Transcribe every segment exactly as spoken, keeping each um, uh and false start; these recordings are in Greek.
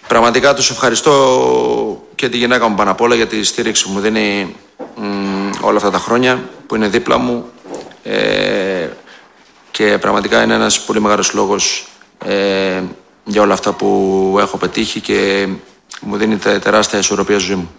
Πραγματικά τους ευχαριστώ και τη γυναίκα μου πάνω απ' όλα για τη στήριξη που μου δίνει μ, όλα αυτά τα χρόνια που είναι δίπλα μου ε, και πραγματικά είναι ένας πολύ μεγάλος λόγος ε, για όλα αυτά που έχω πετύχει και μου δίνει τεράστια ισορροπία στη ζωή μου.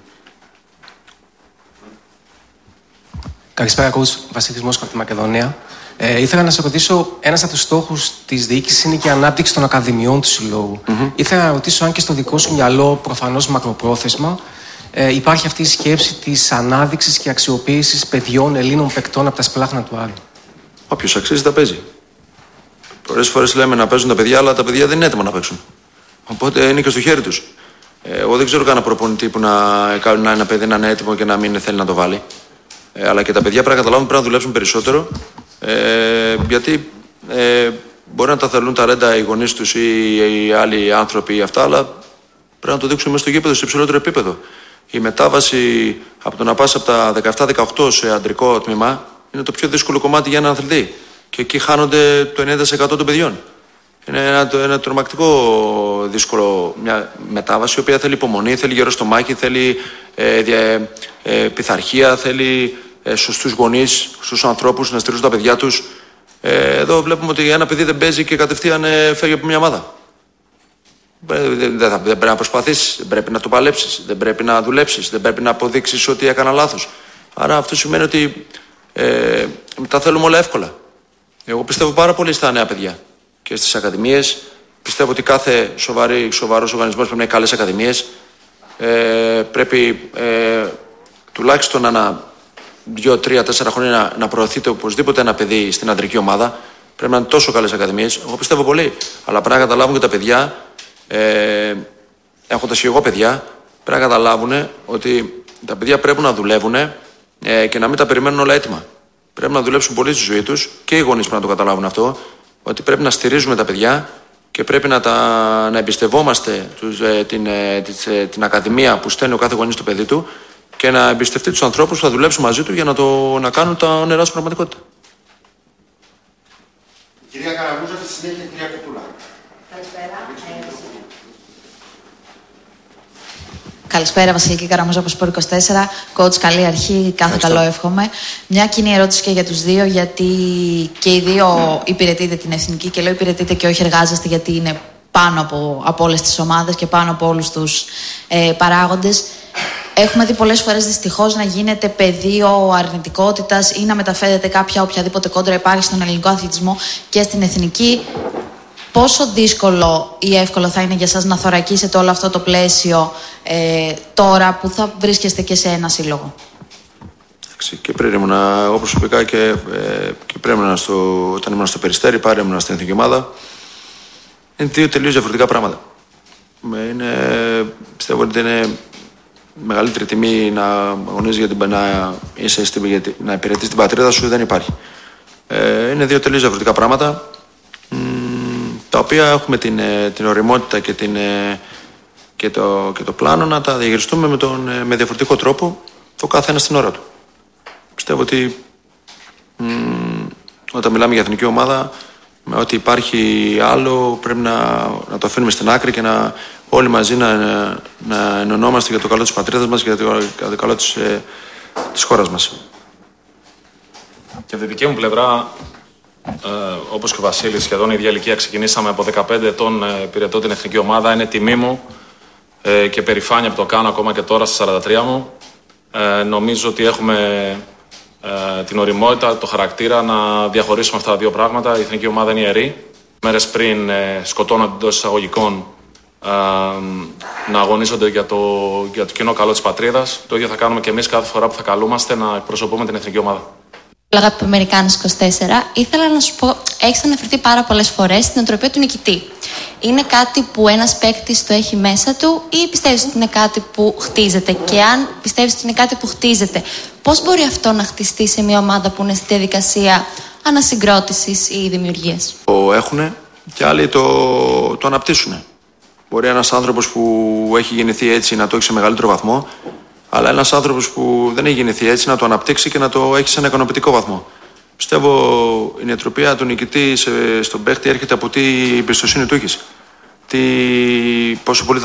Καλησπέρα, coach. Βασίλης Μόσχο από τη Μακεδονία. Ε, ήθελα να σε ρωτήσω, ένας από τους στόχους της διοίκησης είναι και η ανάπτυξη των ακαδημιών του συλλόγου. Mm-hmm. Ήθελα να ρωτήσω αν και στο δικό σου μυαλό, προφανώς μακροπρόθεσμα, ε, υπάρχει αυτή η σκέψη της ανάδειξης και αξιοποίησης παιδιών Ελλήνων παικτών από τα σπλάχνα του Άρη. Όποιος αξίζει τα παίζει. Πολλές φορές λέμε να παίζουν τα παιδιά, αλλά τα παιδιά δεν είναι έτοιμα να παίξουν. Οπότε είναι και στο χέρι τους. Ε, εγώ δεν ξέρω κανένα προπονητή που να κάνει ένα παιδί να είναι έτοιμο και να μην θέλει να το βάλει. Ε, αλλά και τα παιδιά πρέπει να καταλάβουν πρέπει να δουλέψουν περισσότερο. Ε, γιατί ε, μπορεί να τα θέλουν ταλέντα οι γονείς τους ή οι άλλοι άνθρωποι ή αυτά, αλλά πρέπει να το δείξουν μέσα στο γήπεδο σε υψηλότερο επίπεδο. Η μετάβαση από το να πας από τα δεκαεπτά δεκαοκτώ σε αντρικό τμήμα είναι το πιο δύσκολο κομμάτι για έναν αθλητή. Και εκεί χάνονται το ενενήντα τοις εκατό των παιδιών. Είναι ένα, ένα τρομακτικό δύσκολο μια μετάβαση, η οποία θέλει υπομονή, θέλει γερό στομάχι, θέλει ε, δια, ε, πειθαρχία, θέλει ε, σωστούς γονείς, σωστούς ανθρώπους να στηρίζουν τα παιδιά τους. Ε, εδώ βλέπουμε ότι ένα παιδί δεν παίζει και κατευθείαν ε, φεύγει από μια ομάδα. Δεν, δεν, δεν πρέπει να προσπαθήσεις, δεν πρέπει να το παλέψεις, δεν πρέπει να δουλέψεις, δεν πρέπει να αποδείξεις ότι έκανα λάθος. Άρα αυτό σημαίνει ότι ε, μετά θέλουμε όλα εύκολα. Εγώ πιστεύω πάρα πολύ στα νέα παιδιά και στις ακαδημίες. Πιστεύω ότι κάθε σοβαρή, σοβαρός οργανισμός πρέπει να έχει καλές ακαδημίες. Ε, πρέπει ε, τουλάχιστον ένα, δύο, τρία, τέσσερα χρόνια να, να προωθείτε οπωσδήποτε ένα παιδί στην αντρική ομάδα. Πρέπει να είναι τόσο καλές ακαδημίες. Εγώ πιστεύω πολύ. Αλλά πρέπει να καταλάβουν και τα παιδιά, ε, έχοντας και εγώ παιδιά, πρέπει να καταλάβουν ότι τα παιδιά πρέπει να δουλεύουν ε, και να μην τα περιμένουν όλα έτοιμα. Πρέπει να δουλέψουν πολύ στη ζωή τους και οι γονείς πρέπει να το καταλάβουν αυτό. Ότι πρέπει να στηρίζουμε τα παιδιά και πρέπει να, τα, να εμπιστευόμαστε τους, ε, την, ε, της, ε, την ακαδημία που στέλνει ο κάθε γονείς στο παιδί του και να εμπιστευτεί τους ανθρώπους που θα δουλέψουν μαζί του για να, το, να κάνουν τα όνειρά σου πραγματικότητα. Κυρία Καραγούζα, στη συνέχεια κυρία Κουτούλα. Καλησπέρα. Καλησπέρα, Βασιλική Καραμούζα από Σπορ είκοσι τέσσερα. Coach, καλή αρχή, κάθε Ευχαριστώ. Καλό εύχομαι. Μια κοινή ερώτηση και για τους δύο, γιατί και οι δύο υπηρετείτε την εθνική και λέω υπηρετείτε και όχι εργάζεστε, γιατί είναι πάνω από, από όλες τις ομάδες και πάνω από όλους τους ε, παράγοντες. Έχουμε δει πολλές φορές δυστυχώς να γίνεται πεδίο αρνητικότητας ή να μεταφέρεται κάποια οποιαδήποτε κόντρα υπάρχει στον ελληνικό αθλητισμό και στην εθνική. Πόσο δύσκολο ή εύκολο θα είναι για σας να θωρακίσετε όλο αυτό το πλαίσιο ε, τώρα που θα βρίσκεστε και σε ένα σύλλογο? Και πριν ήμουν εγώ προσωπικά και, ε, και πριν ήμουν στο, όταν ήμουν στο Περιστέρι, πάρε ήμουν στην εθνική ομάδα. Είναι δύο τελείως διαφορετικά πράγματα. Είναι, πιστεύω ότι είναι μεγαλύτερη τιμή να αγωνίζεις για την, να, είσαι στην, για, να υπηρετείς την πατρίδα σου, δεν υπάρχει. Ε, είναι δύο τελείως διαφορετικά πράγματα. Τα οποία έχουμε την, την ωριμότητα και, την, και, το, και το πλάνο να τα διαχειριστούμε με, τον, με διαφορετικό τρόπο, το κάθε ένα στην ώρα του. Πιστεύω ότι μ, όταν μιλάμε για εθνική ομάδα, με ό,τι υπάρχει άλλο πρέπει να, να το αφήνουμε στην άκρη και να όλοι μαζί να, να ενωνόμαστε για το καλό της πατρίδας μας και για το, για το καλό της, ε, της χώρας μας. Και από την δική μου πλευρά, Ε, όπως και ο Βασίλης, σχεδόν η ίδια ηλικία, ξεκινήσαμε από δεκαπέντε ετών, ε, υπηρετώ την εθνική ομάδα. Είναι τιμή μου ε, και περηφάνεια που το κάνω ακόμα και τώρα στα σαράντα τρία μου. Ε, νομίζω ότι έχουμε ε, την ωριμότητα, το χαρακτήρα να διαχωρίσουμε αυτά τα δύο πράγματα. Η εθνική ομάδα είναι ιερή. Μέρες πριν ε, σκοτώνονται εντός εισαγωγικών ε, να αγωνίζονται για το, για το κοινό καλό της πατρίδας. Το ίδιο θα κάνουμε και εμείς κάθε φορά που θα καλούμαστε να εκπροσωπούμε την εθνική ομάδα. Λέγα από Αμερικάνες είκοσι τέσσερα, ήθελα να σου πω, έχεις αναφερθεί πάρα πολλές φορές στην οτροπία του νικητή. Είναι κάτι που ένας παίκτης το έχει μέσα του ή πιστεύεις ότι είναι κάτι που χτίζεται? Και αν πιστεύεις ότι είναι κάτι που χτίζεται, πώς μπορεί αυτό να χτιστεί σε μια ομάδα που είναι στη διαδικασία ανασυγκρότησης ή δημιουργίας? Το έχουνε και άλλοι το, το αναπτύσσουνε. Μπορεί ένας άνθρωπος που έχει γεννηθεί έτσι να το έχει σε μεγαλύτερο βαθμό, αλλά ένας άνθρωπος που δεν έχει γεννηθεί έτσι να το αναπτύξει και να το έχει σε ένα ικανοποιητικό βαθμό. Πιστεύω η νοοτροπία του νικητή σε, στον παίχτη έρχεται από τι εμπιστοσύνη του έχεις. Τι, πόσο πολύ